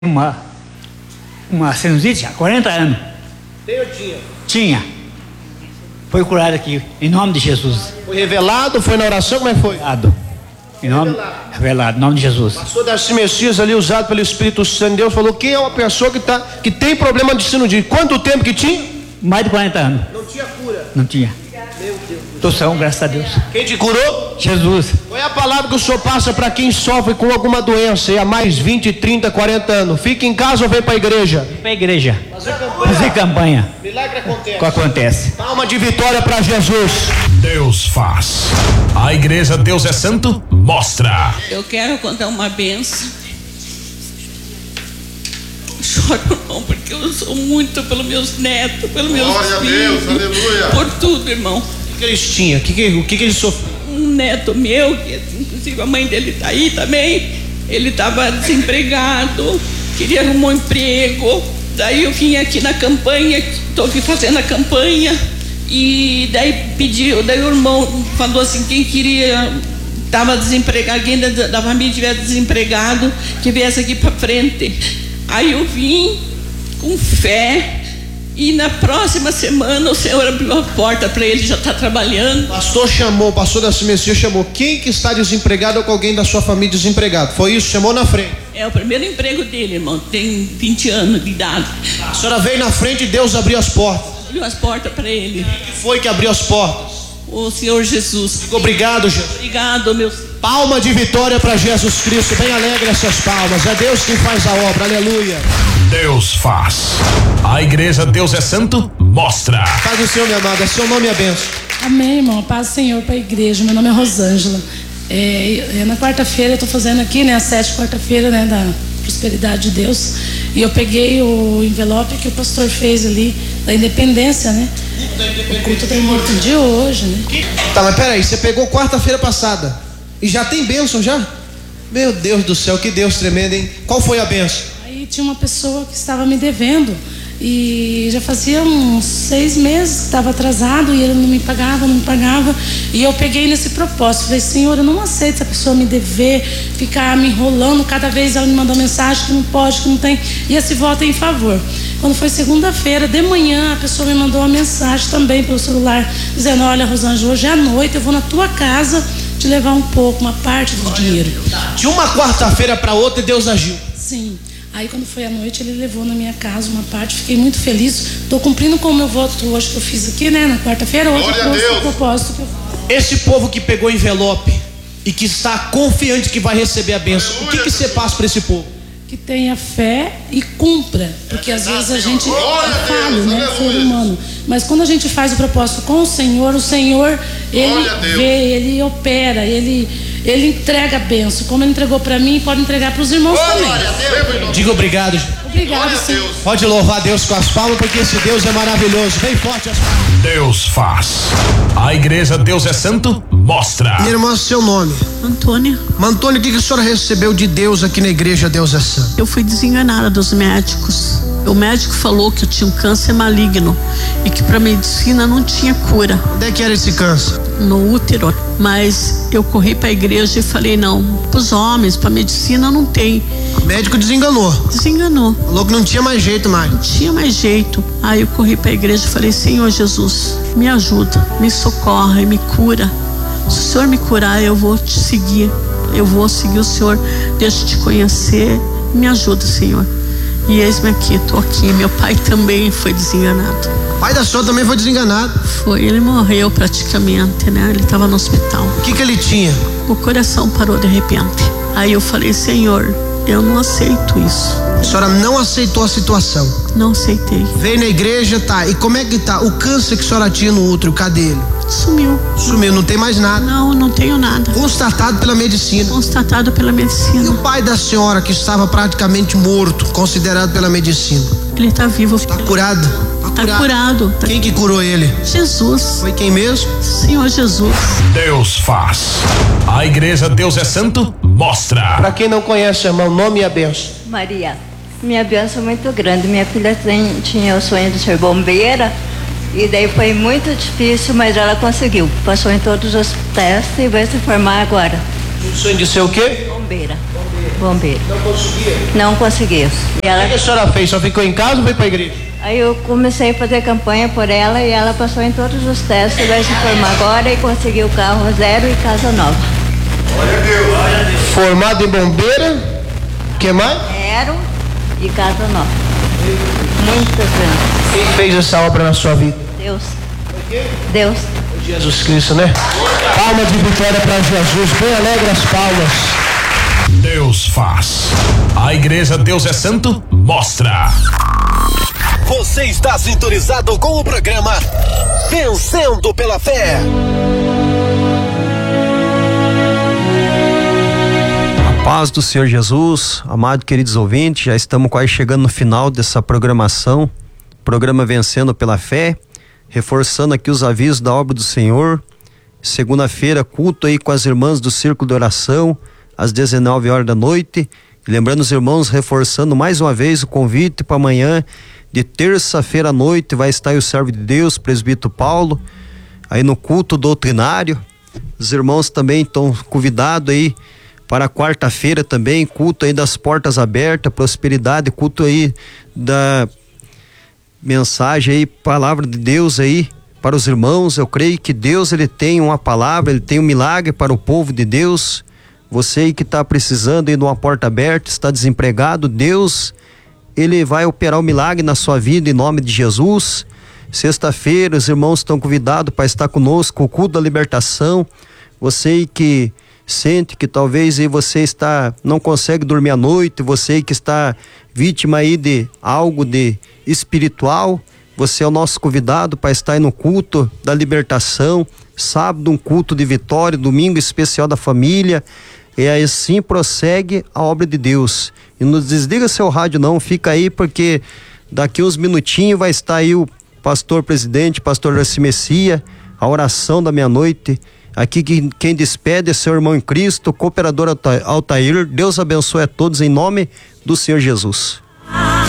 uma sinusite há 40 anos. Tem ou tinha? Tinha. Foi curado aqui, em nome de Jesus. Foi revelado? Foi na oração? Como é que foi? Revelado, em nome de Jesus. Pastor Darcy Messias ali, usado pelo Espírito Santo de Deus, falou: quem é uma pessoa que tem problema de sinusite? Quanto tempo que tinha? Mais de 40 anos. Não tinha cura? Não tinha. Meu Deus. Tô são, graças a Deus. Quem te curou? Jesus. Qual é a palavra que o senhor passa para quem sofre com alguma doença e há mais 20, 30, 40 anos? Fica em casa ou vem para a igreja? Vem para a igreja. Fazer campanha. Milagre acontece. Acontece. Palma de vitória para Jesus. Deus faz. A igreja Deus é Santo mostra. Eu quero contar uma benção. Choro não, porque eu sou muito pelos meus netos, pelos meus filhos. Glória a Deus, aleluia. Por tudo, irmão. O que eles tinham? O que eles sofreram? Um neto meu, que inclusive a mãe dele tá aí também, ele estava desempregado, queria arrumar um emprego. Daí eu vim aqui na campanha, estou aqui fazendo a campanha, e daí o irmão falou assim: quem queria, estava desempregado, quem da família tivesse desempregado, que viesse aqui para frente. Aí eu vim com fé, e na próxima semana o Senhor abriu a porta para ele, já está trabalhando. O pastor Darcy Messias chamou quem que está desempregado ou com alguém da sua família desempregado. Foi isso? Chamou na frente. É o primeiro emprego dele, irmão, tem 20 anos de idade. A senhora veio na frente e Deus abriu as portas. Abriu as portas para ele. Quem foi que abriu as portas? O Senhor Jesus. Obrigado, Jesus. Obrigado, meu. Palma de vitória para Jesus Cristo. Bem alegre essas palmas. É Deus quem faz a obra. Aleluia. Deus faz. A igreja Deus é Santo mostra. Paz do Senhor, minha amada. Seu nome é benção. Amém, irmão. Paz do Senhor para a igreja. Meu nome é Rosângela. Na quarta-feira eu estou fazendo aqui, né, a 7ª quarta-feira, né, da prosperidade de Deus. E eu peguei o envelope que o pastor fez ali da independência, né? O culto da independência de hoje, né? Tá, mas peraí, você pegou quarta-feira passada e já tem bênção já? Meu Deus do céu, que Deus tremendo, hein? Qual foi a bênção? Aí tinha uma pessoa que estava me devendo e já fazia uns 6 meses que estava atrasado e ele não me pagava. E eu peguei nesse propósito, falei: Senhor, eu não aceito essa pessoa me dever, ficar me enrolando, cada vez ela me mandou mensagem que não pode, que não tem, e esse voto é em favor. Quando foi segunda-feira de manhã, a pessoa me mandou uma mensagem também pelo celular, dizendo: olha, Rosângela, hoje à noite eu vou na tua casa te levar um pouco, uma parte do dinheiro. De uma quarta-feira para outra Deus agiu. Sim. Aí quando foi à noite ele levou na minha casa uma parte, fiquei muito feliz. Estou cumprindo com o meu voto hoje que eu fiz aqui, né, na quarta-feira. Hoje o propósito que eu fiz. Esse povo que pegou envelope e que está confiante que vai receber a bênção, o que você passa para esse povo? Que tenha fé e cumpra, porque às vezes a gente é falho, né, ser humano. Mas quando a gente faz o propósito com o Senhor ele vê, ele opera, ele entrega a bênção. Como ele entregou para mim, pode entregar para os irmãos também. Diga obrigado. Obrigado, Senhor. Pode louvar a Deus com as palmas, porque esse Deus é maravilhoso. Bem forte as palmas. Deus faz. A igreja Deus é Santo mostra. Minha irmã, seu nome? Antônia. Antônia, o que a senhora recebeu de Deus aqui na igreja Deus é Santo? Eu fui desenganada dos médicos. O médico falou que eu tinha um câncer maligno e que para medicina não tinha cura. Onde é que era esse câncer? No útero. Mas eu corri para a igreja e falei: não, para os homens, para medicina não tem. O médico desenganou. Falou que não tinha mais jeito mais. Não tinha mais jeito. Aí eu corri para a igreja e falei: Senhor Jesus, me ajuda, me socorre, me cura. Se o Senhor me curar, eu vou te seguir. Eu vou seguir o Senhor. Deixa eu te conhecer. Me ajuda, Senhor. E eis-me aqui, tô aqui. Meu pai também foi desenganado. O pai da senhora também foi desenganado? Foi, ele morreu praticamente, né? Ele estava no hospital. O que ele tinha? O coração parou de repente. Aí eu falei: Senhor, eu não aceito isso. A senhora não aceitou a situação? Não aceitei. Veio na igreja, tá? E como é que tá? O câncer que a senhora tinha no útero, cadê ele? Sumiu, não tem mais nada? Não tenho nada. Constatado pela medicina? Constatado pela medicina. E o pai da senhora que estava praticamente morto, considerado pela medicina? Ele está vivo. Está curado? Está curado. Quem que curou ele? Jesus. Foi quem mesmo? Senhor Jesus. Deus faz. A igreja Deus é Santo mostra. Para quem não conhece, irmão, nome e a benção. Maria. Minha benção é muito grande. Minha filha tinha o sonho de ser bombeira. E daí foi muito difícil, mas ela conseguiu. Passou em todos os testes e vai se formar agora. O sonho de ser o quê? Bombeira. bombeiro. Não conseguia? Não conseguia. E ela... O que a senhora fez? Só ficou em casa ou foi para a igreja? Aí eu comecei a fazer campanha por ela e ela passou em todos os testes, vai se formar agora e conseguiu carro zero e casa nova. Formada em bombeira, o que mais? Zero e casa nova. Muitas vezes. Quem fez essa obra na sua vida? Deus. Deus. Jesus Cristo, né? Palma de vitória para Jesus, bem alegre as palmas. Deus faz. A igreja Deus é Santo mostra. Você está sintonizado com o programa Vencendo pela Fé. A paz do Senhor Jesus, amado queridos ouvintes, já estamos quase chegando no final dessa programação, programa Vencendo pela Fé, reforçando aqui os avisos da obra do Senhor. Segunda-feira, culto aí com as irmãs do Círculo de Oração, às 19 horas da noite. E lembrando os irmãos, reforçando mais uma vez o convite para amanhã, de terça-feira à noite, vai estar aí o servo de Deus, presbítero Paulo, aí no culto doutrinário. Os irmãos também estão convidados aí para quarta-feira também, culto aí das portas abertas, prosperidade, culto aí da mensagem aí, palavra de Deus aí para os irmãos. Eu creio que Deus, ele tem uma palavra, ele tem um milagre para o povo de Deus. Você aí que está precisando aí de uma porta aberta, está desempregado, Deus, ele vai operar o milagre na sua vida em nome de Jesus. Sexta-feira os irmãos estão convidados para estar conosco, o culto da libertação. Você que sente que talvez aí você não consegue dormir à noite, você que está vítima aí de algo de espiritual, você é o nosso convidado para estar aí no culto da libertação. Sábado um culto de vitória, domingo especial da família. E aí assim prossegue a obra de Deus. E não desliga seu rádio não, fica aí, porque daqui uns minutinhos vai estar aí o pastor presidente, pastor Darcy Messia, a oração da meia-noite. Aqui quem despede é seu irmão em Cristo, cooperador Altair. Deus abençoe a todos em nome do Senhor Jesus.